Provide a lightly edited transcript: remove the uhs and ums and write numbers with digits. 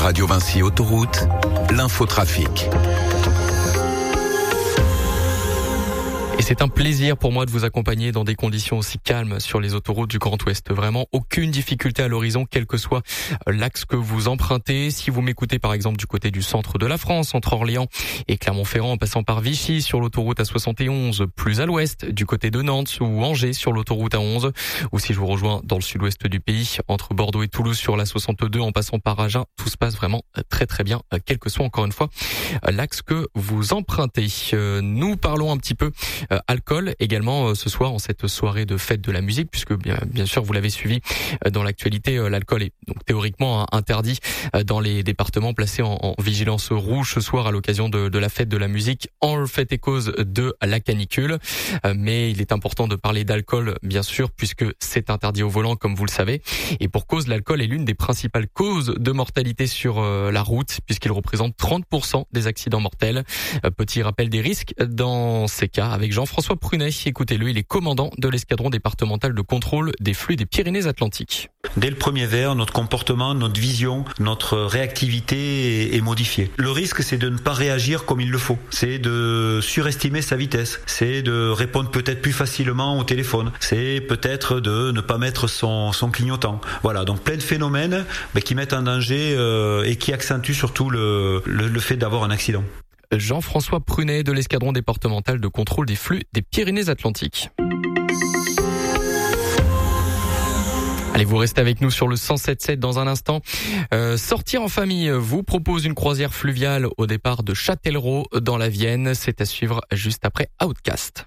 Radio Vinci Autoroute, l'infotrafic. Et c'est un plaisir pour moi de vous accompagner dans des conditions aussi calmes sur les autoroutes du Grand Ouest. Vraiment aucune difficulté à l'horizon, quel que soit l'axe que vous empruntez. Si vous m'écoutez par exemple du côté du centre de la France, entre Orléans et Clermont-Ferrand en passant par Vichy sur l'autoroute A71, plus à l'ouest du côté de Nantes ou Angers sur l'autoroute A11, ou si je vous rejoins dans le sud-ouest du pays, entre Bordeaux et Toulouse sur la 62 en passant par Agen, tout se passe vraiment très très bien, quel que soit encore une fois l'axe que vous empruntez. Nous parlons un petit peu alcool également ce soir en cette soirée de fête de la musique, puisque bien sûr vous l'avez suivi dans l'actualité, l'alcool est donc théoriquement interdit dans les départements placés en vigilance rouge ce soir à l'occasion de la fête de la musique en fait et cause de la canicule. Mais il est important de parler d'alcool bien sûr puisque c'est interdit au volant comme vous le savez, et pour cause l'alcool est l'une des principales causes de mortalité sur la route puisqu'il représente 30% des accidents mortels. Petit rappel des risques dans ces cas avec Jean-François Prunet, écoutez-le, il est commandant de l'escadron départemental de contrôle des flux des Pyrénées-Atlantiques. Dès le premier verre, notre comportement, notre vision, notre réactivité est modifiée. Le risque, c'est de ne pas réagir comme il le faut. C'est de surestimer sa vitesse. C'est de répondre peut-être plus facilement au téléphone. C'est peut-être de ne pas mettre son clignotant. Voilà, donc plein de phénomènes qui mettent en danger et qui accentuent surtout le fait d'avoir un accident. Jean-François Prunet de l'escadron départemental de contrôle des flux des Pyrénées-Atlantiques. Allez, vous restez avec nous sur le 107.7 dans un instant. Sortir en famille vous propose une croisière fluviale au départ de Châtellerault dans la Vienne. C'est à suivre juste après Outcast.